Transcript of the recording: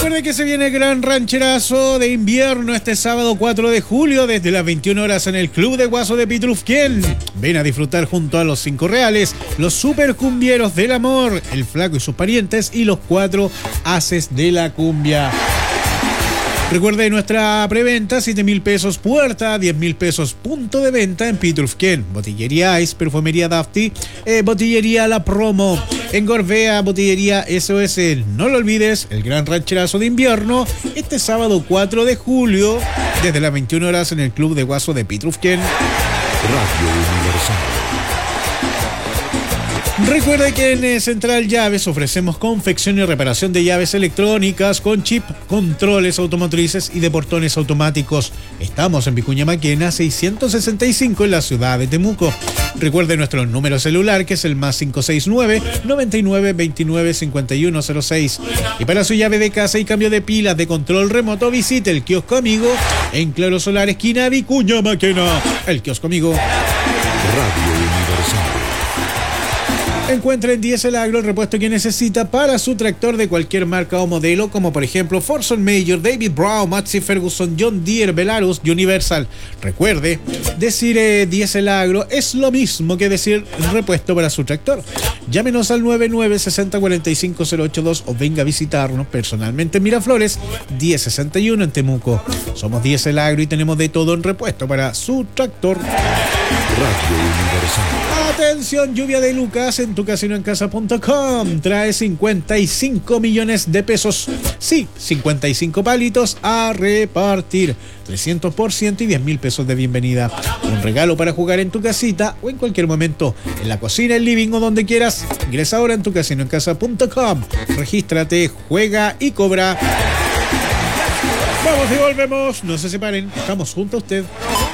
Recuerde que se viene el gran rancherazo de invierno este sábado 4 de julio desde las 21 horas en el Club de Guaso de Pitrufquén. Ven a disfrutar junto a los 5 reales, los supercumbieros del amor, el flaco y sus parientes y los 4 haces de la cumbia. Recuerde nuestra preventa, 7.000 pesos puerta, 10.000 pesos punto de venta en Pitrufquén. Botillería Ice, Perfumería Dafty, Botillería La Promo, en Gorbea, Botillería SOS. No lo olvides, el gran rancherazo de invierno, este sábado 4 de julio, desde las 21 horas en el Club de Guaso de Pitrufquén. Radio Universal. Recuerde que en Central Llaves ofrecemos confección y reparación de llaves electrónicas con chip, controles automotrices y de portones automáticos. Estamos en Vicuña Maquena 665 en la ciudad de Temuco. Recuerde nuestro número celular, que es el más 569 99 29 51 06. Y para su llave de casa y cambio de pilas de control remoto, visite el Kiosco Amigo en Claro Solar, esquina Vicuña Maquena. El Kiosco Amigo. Radio Universal. Encuentra en Diesel Agro el repuesto que necesita para su tractor de cualquier marca o modelo, como por ejemplo Forson Major, David Brown, Massey Ferguson, John Deere, Belarus, Universal. Recuerde, decir Diesel Agro es lo mismo que decir repuesto para su tractor. Llámenos al 9960-45082 o venga a visitarnos personalmente en Miraflores 1061 en Temuco. Somos Diesel Agro y tenemos de todo en repuesto para su tractor. Radio Universal. Atención, lluvia de lucas en tucasinoencasa.com. Trae 55 millones de pesos. Sí, 55 palitos a repartir. 300% y 10.000 pesos de bienvenida. Un regalo para jugar en tu casita o en cualquier momento. En la cocina, el living o donde quieras. Ingresa ahora en tucasinoencasa.com. Regístrate, juega y cobra. Vamos y volvemos. No se separen. Estamos junto a usted.